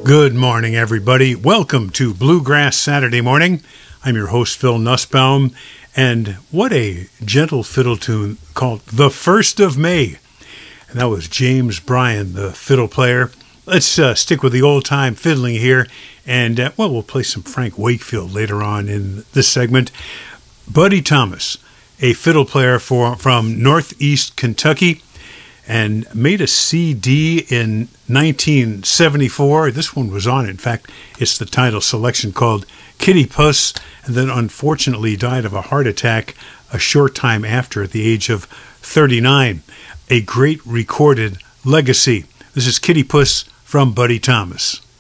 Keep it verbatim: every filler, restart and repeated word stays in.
Good morning, everybody. Welcome to Bluegrass Saturday Morning. I'm your host, Phil Nussbaum, and what a gentle fiddle tune called The First of May. And that was James Bryan, the fiddle player. Let's uh, stick with the old-time fiddling here, and, uh, well, we'll play some Frank Wakefield later on in this segment. Buddy Thomas, a fiddle player for, from Northeast Kentucky, and made a C D in nineteen seventy-four. This one was on, in fact, it's the title selection called Kitty Puss, and then unfortunately died of a heart attack a short time after at the age of thirty-nine. A great recorded legacy. This is Kitty Puss from Buddy Thomas.